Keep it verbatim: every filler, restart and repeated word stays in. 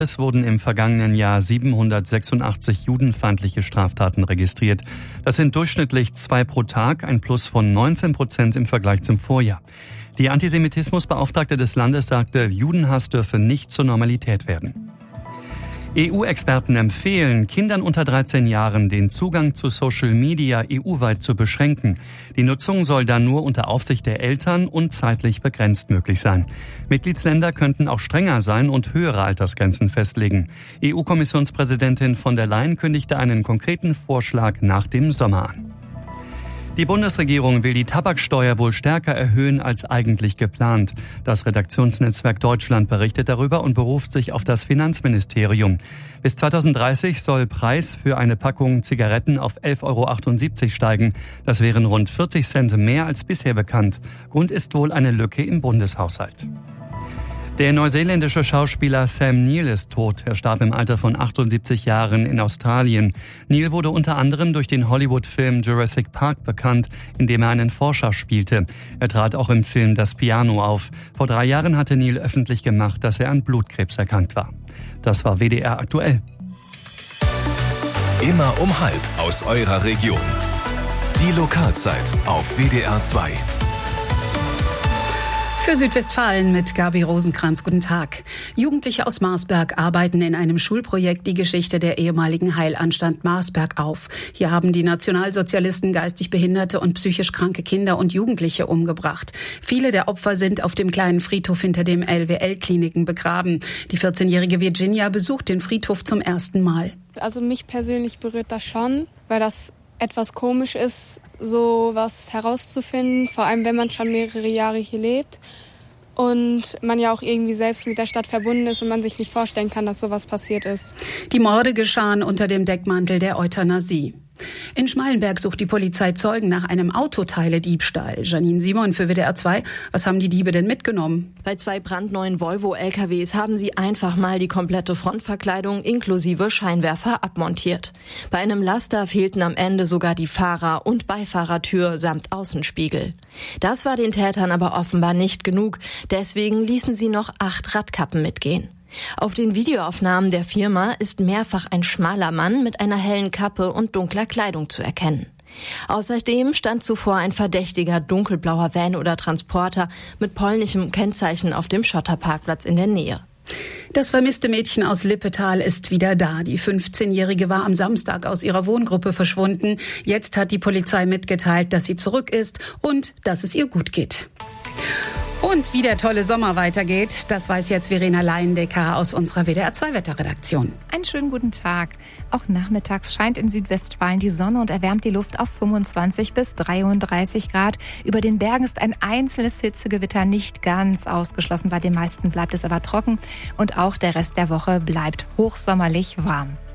Es wurden im vergangenen Jahr siebenhundertsechsundachtzig judenfeindliche Straftaten registriert. Das sind durchschnittlich zwei pro Tag, ein Plus von neunzehn Prozent im Vergleich zum Vorjahr. Die Antisemitismusbeauftragte des Landes sagte, Judenhass dürfe nicht zur Normalität werden. E U-Experten empfehlen, Kindern unter dreizehn Jahren den Zugang zu Social Media E U-weit zu beschränken. Die Nutzung soll dann nur unter Aufsicht der Eltern und zeitlich begrenzt möglich sein. Mitgliedsländer könnten auch strenger sein und höhere Altersgrenzen festlegen. E U-Kommissionspräsidentin von der Leyen kündigte einen konkreten Vorschlag nach dem Sommer an. Die Bundesregierung will die Tabaksteuer wohl stärker erhöhen als eigentlich geplant. Das Redaktionsnetzwerk Deutschland berichtet darüber und beruft sich auf das Finanzministerium. Bis zweitausenddreißig soll Preis für eine Packung Zigaretten auf elf Euro achtundsiebzig steigen. Das wären rund vierzig Cent mehr als bisher bekannt. Grund ist wohl eine Lücke im Bundeshaushalt. Der neuseeländische Schauspieler Sam Neill ist tot. Er starb im Alter von achtundsiebzig Jahren in Australien. Neill wurde unter anderem durch den Hollywood-Film Jurassic Park bekannt, in dem er einen Forscher spielte. Er trat auch im Film Das Piano auf. Vor drei Jahren hatte Neill öffentlich gemacht, dass er an Blutkrebs erkrankt war. Das war W D R aktuell. Immer um halb aus eurer Region. Die Lokalzeit auf W D R zwei. Für Südwestfalen mit Gabi Rosenkranz. Guten Tag. Jugendliche aus Marsberg arbeiten in einem Schulprojekt die Geschichte der ehemaligen Heilanstalt Marsberg auf. Hier haben die Nationalsozialisten geistig behinderte und psychisch kranke Kinder und Jugendliche umgebracht. Viele der Opfer sind auf dem kleinen Friedhof hinter dem L W L-Kliniken begraben. Die vierzehnjährige Virginia besucht den Friedhof zum ersten Mal. Also mich persönlich berührt das schon, weil das etwas komisch ist, so was herauszufinden, vor allem wenn man schon mehrere Jahre hier lebt und man ja auch irgendwie selbst mit der Stadt verbunden ist und man sich nicht vorstellen kann, dass sowas passiert ist. Die Morde geschahen unter dem Deckmantel der Euthanasie. In Schmallenberg sucht die Polizei Zeugen nach einem Autoteile-Diebstahl. Janine Simon für W D R zwei. Was haben die Diebe denn mitgenommen? Bei zwei brandneuen Volvo-L K Ws haben sie einfach mal die komplette Frontverkleidung inklusive Scheinwerfer abmontiert. Bei einem Laster fehlten am Ende sogar die Fahrer- und Beifahrertür samt Außenspiegel. Das war den Tätern aber offenbar nicht genug. Deswegen ließen sie noch acht Radkappen mitgehen. Auf den Videoaufnahmen der Firma ist mehrfach ein schmaler Mann mit einer hellen Kappe und dunkler Kleidung zu erkennen. Außerdem stand zuvor ein verdächtiger dunkelblauer Van oder Transporter mit polnischem Kennzeichen auf dem Schotterparkplatz in der Nähe. Das vermisste Mädchen aus Lippetal ist wieder da. Die fünfzehnjährige war am Samstag aus ihrer Wohngruppe verschwunden. Jetzt hat die Polizei mitgeteilt, dass sie zurück ist und dass es ihr gut geht. Und wie der tolle Sommer weitergeht, das weiß jetzt Verena Leindecker aus unserer W D R zwei Wetterredaktion. Einen schönen guten Tag. Auch nachmittags scheint in Südwestfalen die Sonne und erwärmt die Luft auf fünfundzwanzig bis dreiunddreißig Grad. Über den Bergen ist ein einzelnes Hitzegewitter nicht ganz ausgeschlossen. Bei den meisten bleibt es aber trocken und auch der Rest der Woche bleibt hochsommerlich warm.